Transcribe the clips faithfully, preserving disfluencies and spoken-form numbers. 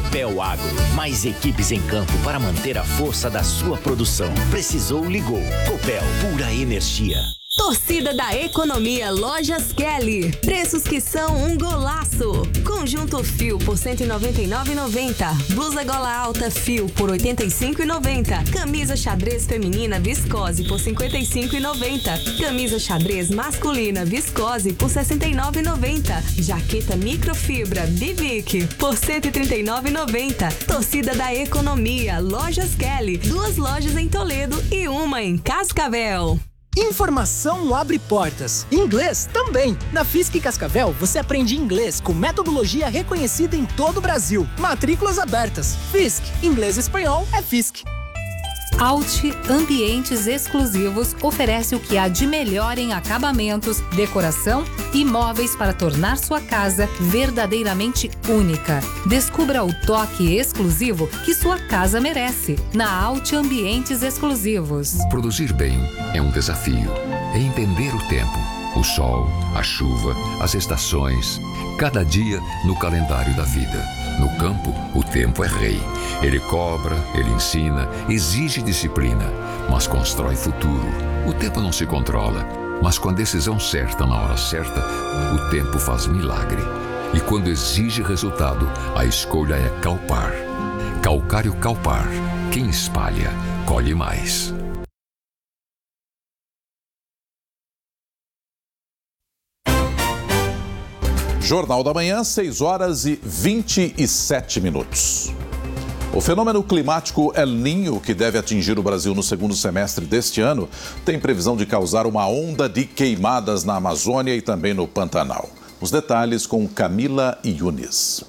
Copel Agro, mais equipes em campo para manter a força da sua produção. Precisou, ligou. Copel, pura energia. Torcida da Economia Lojas Kelly. Preços que são um golaço. Conjunto fio por cento e noventa e nove reais e noventa centavos. Blusa gola alta fio por oitenta e cinco reais e noventa centavos. Camisa xadrez feminina viscose por cinquenta e cinco reais e noventa centavos. Camisa xadrez masculina viscose por sessenta e nove reais e noventa centavos. Jaqueta microfibra Bivic por cento e trinta e nove reais e noventa centavos. Torcida da Economia Lojas Kelly. Duas lojas em Toledo e uma em Cascavel. Informação abre portas. Inglês também. Na Fiesc Cascavel, você aprende inglês com metodologia reconhecida em todo o Brasil. Matrículas abertas. Fiesc. Inglês e espanhol é Fiesc. Alt Ambientes Exclusivos oferece o que há de melhor em acabamentos, decoração e móveis para tornar sua casa verdadeiramente única. Descubra o toque exclusivo que sua casa merece na Alt Ambientes Exclusivos. Produzir bem é um desafio. É entender o tempo, o sol, a chuva, as estações, cada dia no calendário da vida. No campo, o tempo é rei. Ele cobra, ele ensina, exige disciplina, mas constrói futuro. O tempo não se controla, mas com a decisão certa na hora certa, o tempo faz milagre. E quando exige resultado, a escolha é Calpar. Calcário Calpar. Quem espalha, colhe mais. Jornal da Manhã, seis horas e vinte e sete minutos. O fenômeno climático El Niño, que deve atingir o Brasil no segundo semestre deste ano, tem previsão de causar uma onda de queimadas na Amazônia e também no Pantanal. Os detalhes com Camila Yunis.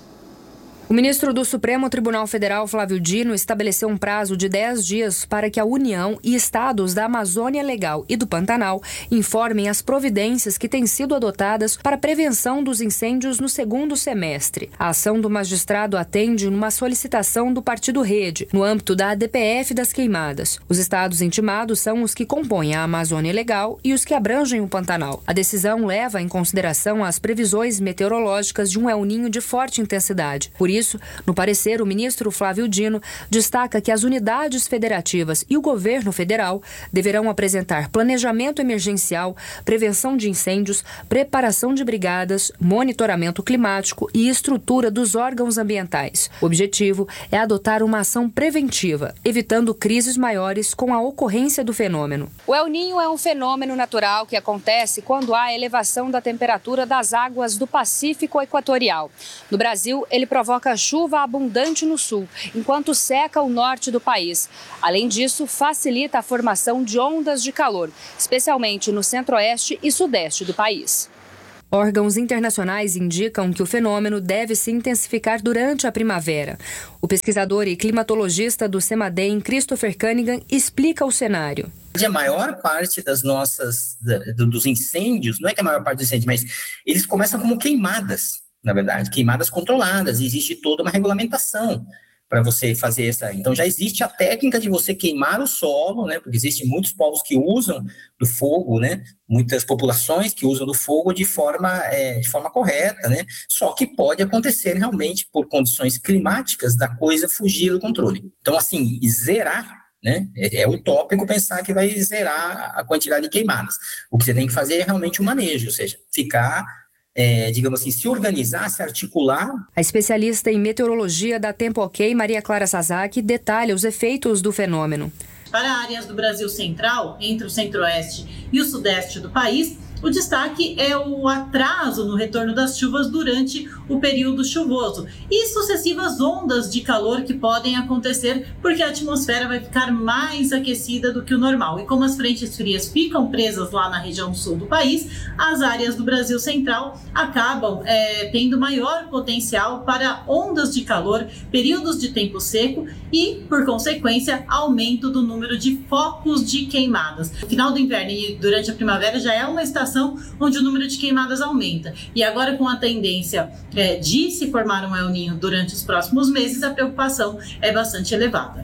O ministro do Supremo Tribunal Federal, Flávio Dino, estabeleceu um prazo de dez dias para que a União e estados da Amazônia Legal e do Pantanal informem as providências que têm sido adotadas para a prevenção dos incêndios no segundo semestre. A ação do magistrado atende numa solicitação do Partido Rede, no âmbito da A D P F das queimadas. Os estados intimados são os que compõem a Amazônia Legal e os que abrangem o Pantanal. A decisão leva em consideração as previsões meteorológicas de um El Niño de forte intensidade. Por isso, Isso, no parecer, o ministro Flávio Dino destaca que as unidades federativas e o governo federal deverão apresentar planejamento emergencial, prevenção de incêndios, preparação de brigadas, monitoramento climático e estrutura dos órgãos ambientais. O objetivo é adotar uma ação preventiva, evitando crises maiores com a ocorrência do fenômeno. O El Niño é um fenômeno natural que acontece quando há elevação da temperatura das águas do Pacífico Equatorial. No Brasil, ele provoca chuva abundante no sul, enquanto seca o norte do país. Além disso, facilita a formação de ondas de calor, especialmente no centro-oeste e sudeste do país. Órgãos internacionais indicam que o fenômeno deve se intensificar durante a primavera. O pesquisador e climatologista do CEMADEM, Christopher Cunningham, explica o cenário. A maior parte das nossas, dos incêndios, não é que a maior parte dos incêndios, mas eles começam como queimadas. Na verdade, queimadas controladas, e existe toda uma regulamentação para você fazer essa. Então, já existe a técnica de você queimar o solo, né? Porque existem muitos povos que usam do fogo, né? Muitas populações que usam do fogo de forma, é, de forma correta, né? Só que pode acontecer realmente, por condições climáticas, da coisa fugir do controle. Então, assim, zerar, né? É, é utópico pensar que vai zerar a quantidade de queimadas. O que você tem que fazer é realmente um manejo, ou seja, ficar... É, digamos assim, se organizar, se articular. A especialista em meteorologia da Tempo Ok, Maria Clara Sasaki, detalha os efeitos do fenômeno. Para áreas do Brasil Central, entre o centro-oeste e o sudeste do país, o destaque é o atraso no retorno das chuvas durante o período chuvoso e sucessivas ondas de calor que podem acontecer porque a atmosfera vai ficar mais aquecida do que o normal. E como as frentes frias ficam presas lá na região sul do país, as áreas do Brasil Central acabam é, tendo maior potencial para ondas de calor, períodos de tempo seco e, por consequência, aumento do número de focos de queimadas. No final do inverno e durante a primavera já é uma estação onde o número de queimadas aumenta. E agora, com a tendência é, de se formar um El Niño durante os próximos meses, a preocupação é bastante elevada.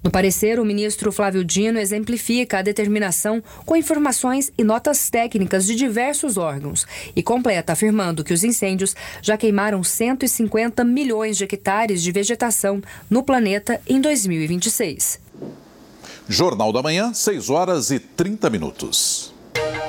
No parecer, o ministro Flávio Dino exemplifica a determinação com informações e notas técnicas de diversos órgãos e completa afirmando que os incêndios já queimaram cento e cinquenta milhões de hectares de vegetação no planeta em dois mil e vinte e seis. Jornal da Manhã, seis horas e trinta minutos.